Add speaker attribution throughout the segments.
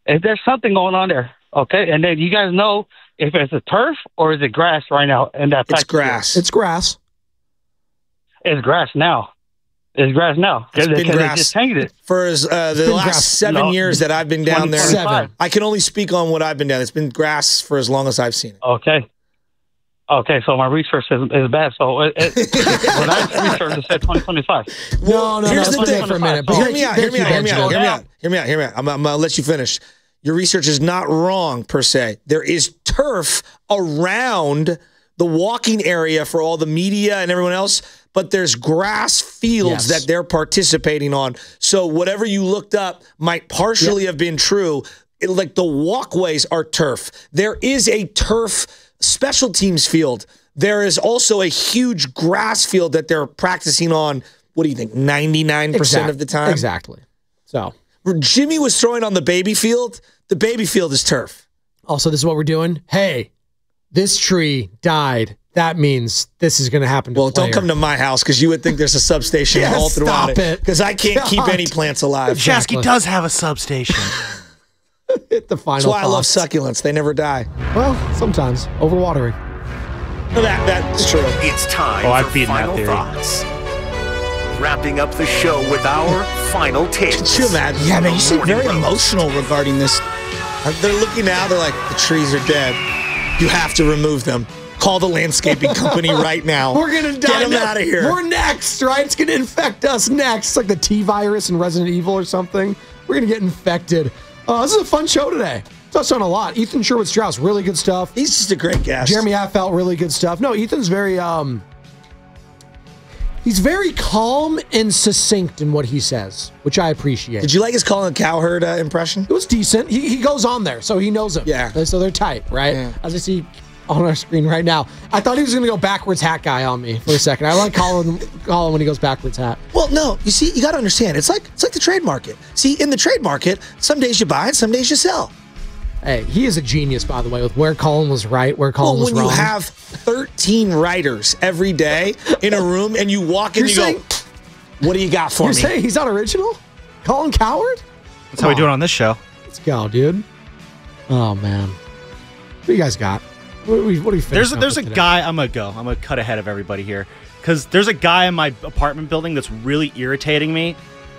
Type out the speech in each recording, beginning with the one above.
Speaker 1: If there's something going on there, okay? And then you guys know if it's a turf or is it grass right now in that
Speaker 2: It's grass.
Speaker 3: It's grass.
Speaker 1: It's grass now. It's grass now.
Speaker 2: It's been grass
Speaker 1: just changed it.
Speaker 2: for the last 7 years that I've been down there.
Speaker 1: 2025.
Speaker 2: I can only speak on what I've been down. It's been grass for as long as I've seen it.
Speaker 1: Okay, so my research is bad. So when I researched, it said 2025.
Speaker 3: No.
Speaker 2: Here's the thing.
Speaker 3: For a minute.
Speaker 2: Hear me out. I'm going to let you finish. Your research is not wrong, per se. There is turf around the walking area for all the media and everyone else, but there's grass fields that they're participating on. So whatever you looked up might partially have been true. Like the walkways are turf. There is a turf special teams field. There is also a huge grass field that they're practicing on, what do you think, 99% of the time?
Speaker 3: Exactly. So
Speaker 2: Jimmy was throwing on the baby field. The baby field is turf.
Speaker 3: Also, this is what we're doing. Hey, this tree died. That means this is going to happen to
Speaker 2: don't come to my house because you would think there's a substation all throughout it. Because I can't keep any plants alive.
Speaker 4: Exactly. Shasky does have a substation.
Speaker 3: Hit the final.
Speaker 2: That's why I love succulents. They never die.
Speaker 3: Well, sometimes overwatering.
Speaker 2: That's true.
Speaker 4: It's time
Speaker 5: I've
Speaker 4: for
Speaker 5: beaten that
Speaker 4: final
Speaker 5: theory.
Speaker 4: thoughts. Wrapping up the show with our final takes.
Speaker 2: Could you imagine? Yeah, man, you seem very emotional regarding this. They're looking now. They're like, the trees are dead. You have to remove them. Call the landscaping company right now.
Speaker 3: We're going to die.
Speaker 2: Get them out of here.
Speaker 3: We're next, right? It's going to infect us next. It's like the T virus in Resident Evil or something. We're going to get infected. This is a fun show today. Touched on a lot. Ethan Sherwood-Strauss, really good stuff.
Speaker 2: He's just a great guest.
Speaker 3: Jeremy Affelt, really good stuff. No, Ethan's very he's very calm and succinct in what he says, which I appreciate.
Speaker 2: Did you like his Colin Cowherd impression?
Speaker 3: It was decent. He goes on there, so he knows him.
Speaker 2: Yeah.
Speaker 3: So they're tight, right?
Speaker 2: Yeah.
Speaker 3: As I see on our screen right now. I thought he was going to go backwards hat guy on me for a second. I like Colin when he goes backwards hat.
Speaker 2: Well, no. You see, you got to understand. It's like the trade market. See, in the trade market, some days you buy and some days you sell.
Speaker 3: Hey, he is a genius, by the way, with where Colin was right, where Colin was wrong.
Speaker 2: When you have 13 writers every day in a room and you walk in and you go, what do you got for me?
Speaker 3: You're saying he's not original? Colin Cowherd?
Speaker 5: That's how we do it on this show.
Speaker 3: Let's go, dude. Oh, man. What do you guys got? What are we
Speaker 5: There's a guy. I'm gonna cut ahead of everybody here because there's a guy in my apartment building that's really irritating me.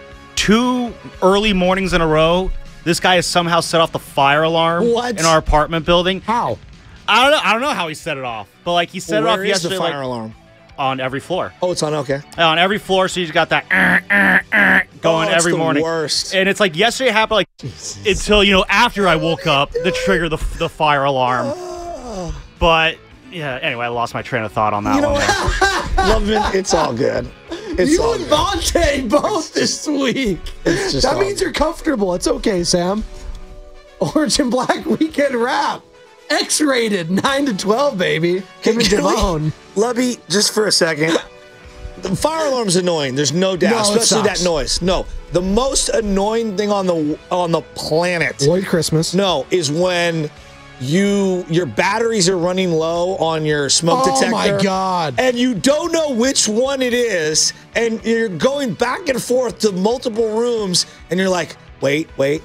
Speaker 5: 2 early mornings in a row, this guy has somehow set off the fire alarm in our apartment building.
Speaker 3: How?
Speaker 5: I don't know how he set it off, but like he set it off yesterday.
Speaker 2: Where is the fire alarm?
Speaker 5: On every floor.
Speaker 2: Oh, it's on. Okay.
Speaker 5: On every floor, so he's got that going every morning.
Speaker 2: Worst.
Speaker 5: And it's like yesterday happened like until after I woke up to trigger the fire alarm. But yeah, anyway, I lost my train of thought on that one.
Speaker 2: Lovin', it's all good.
Speaker 3: You and Vontae both this week. That means you're comfortable. It's okay, Sam. Orange and Black Weekend Wrap. X-rated, 9 to 12, baby. Kim and Devon.
Speaker 2: Lubby, just for a second. The fire alarm's annoying. There's no doubt, especially that noise. No, the most annoying thing on the planet.
Speaker 3: Lloyd Christmas.
Speaker 2: No, is when your batteries are running low on your smoke detector.
Speaker 3: Oh my God.
Speaker 2: And you don't know which one it is, and you're going back and forth to multiple rooms, and you're like, wait.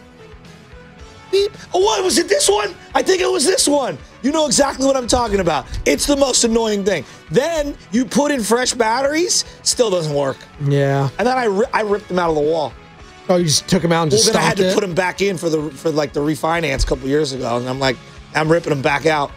Speaker 2: Beep. Oh, what was it? This one? I think it was this one. You know exactly what I'm talking about. It's the most annoying thing. Then you put in fresh batteries, still doesn't work.
Speaker 3: Yeah.
Speaker 2: And then I ripped them out of the wall.
Speaker 3: Oh, you just took them out and just
Speaker 2: then I had
Speaker 3: stomped
Speaker 2: to put them back in for the refinance a couple years ago, and I'm like, I'm ripping them back out.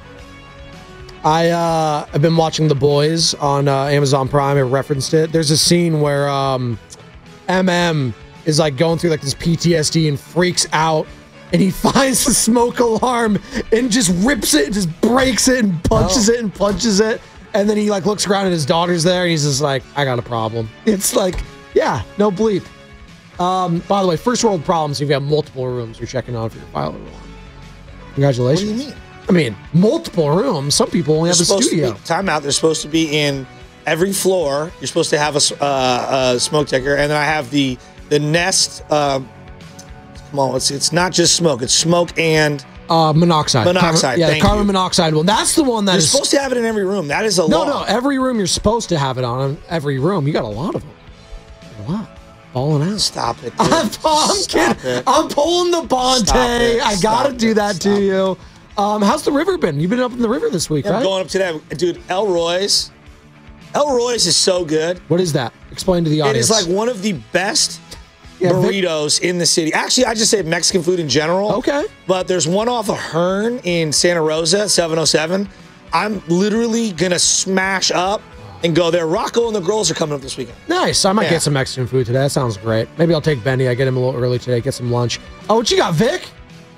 Speaker 3: I've been watching The Boys on Amazon Prime. I referenced it. There's a scene where MM is like going through like this PTSD and freaks out, and he finds the smoke alarm and just rips it, and just breaks it and punches it and punches it, and then he like looks around and his daughter's there, and he's just like, I got a problem. It's like, yeah, no bleep. By the way, first world problems. You've got multiple rooms you're checking on for your fire alarm. Congratulations.
Speaker 2: What do you mean?
Speaker 3: I mean, multiple rooms. Some people only have a studio.
Speaker 2: Time out. They're supposed to be in every floor. You're supposed to have a smoke detector, and then I have the Nest. Come on, it's not just smoke. It's smoke and
Speaker 3: monoxide.
Speaker 2: Monoxide.
Speaker 3: The carbon monoxide one. That's the one
Speaker 2: you're supposed to have it in every room. That is a law.
Speaker 3: No. Every room you're supposed to have it on. Every room. You got a lot of them. A lot. balling out.
Speaker 2: Stop it, dude.
Speaker 3: I'm kidding.
Speaker 2: It.
Speaker 3: I'm pulling the Bonte. I got to do that to you. How's the river been? You've been up in the river this week,
Speaker 2: Yeah,
Speaker 3: right?
Speaker 2: I'm going up today. Dude, Elroy's. Elroy's is so good.
Speaker 3: What is that? Explain to the
Speaker 2: It
Speaker 3: audience.
Speaker 2: is like one of the best
Speaker 3: Yeah,
Speaker 2: burritos in the city. Actually, I just say Mexican food in general.
Speaker 3: Okay.
Speaker 2: But there's one off of Hearn in Santa Rosa, 707. I'm literally going to smash up and go there. Rocco and the girls are coming up this weekend.
Speaker 3: Nice. I might
Speaker 2: Yeah.
Speaker 3: get some Mexican food today. That sounds great. Maybe I'll take Benny. I get him a little early today. Get some lunch. Oh, what you got, Vic?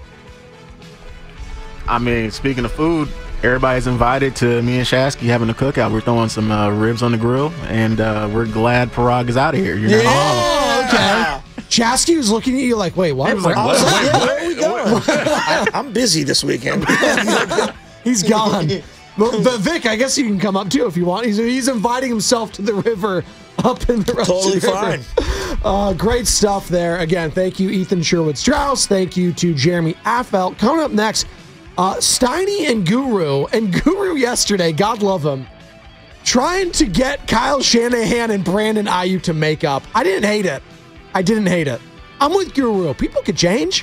Speaker 6: I mean, speaking of food, everybody's invited to me and Shasky having a cookout. We're throwing some ribs on the grill, and we're glad Parag is out of here. You know?
Speaker 3: Oh, okay. Chasky was looking at you like, wait, what?
Speaker 2: I was like, where are we going? I'm busy this weekend.
Speaker 3: He's gone. But Vic, I guess you can come up too if you want. He's inviting himself to the river up in the
Speaker 2: Totally
Speaker 3: Russian
Speaker 2: fine.
Speaker 3: River. Great stuff there. Again, thank you, Ethan Sherwood-Strauss. Thank you to Jeremy Affelt. Coming up next, Steiny and Guru. And Guru yesterday, God love him, trying to get Kyle Shanahan and Brandon Ayuk to make up. I didn't hate it. I'm with Guru. People could change.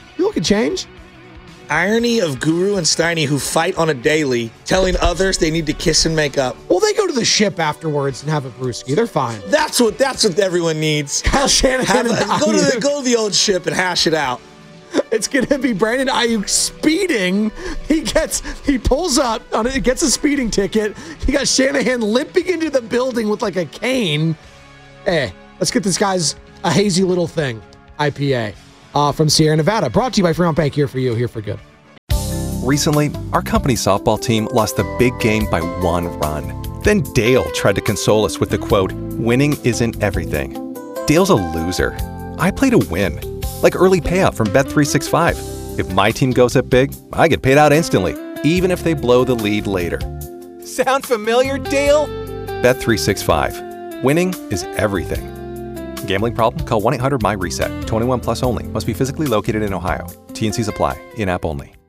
Speaker 2: Irony of Guru and Steiny who fight on a daily, telling others they need to kiss and make up.
Speaker 3: Well, they go to the ship afterwards and have a brewski. They're fine.
Speaker 2: That's what everyone needs.
Speaker 3: Kyle Shanahan and
Speaker 2: Go to
Speaker 3: Ayuk.
Speaker 2: the old ship and hash it out.
Speaker 3: It's going to be Brandon Ayuk speeding. He pulls up on it, gets a speeding ticket. He got Shanahan limping into the building with like a cane. Hey, let's get this guy's a hazy little thing IPA from Sierra Nevada. Brought to you by Fremont Bank. Here for you, here for good.
Speaker 7: Recently, our company softball team lost a big game by 1 run. Then Dale tried to console us with the quote, "Winning isn't everything." Dale's a loser. I play to win. Like early payout from Bet365. If my team goes up big, I get paid out instantly, even if they blow the lead later. Sound familiar, Dale? Bet365. Winning is everything. Gambling problem? Call 1-800-MY-RESET. 21 plus only. Must be physically located in Ohio. T&Cs apply. In-app only.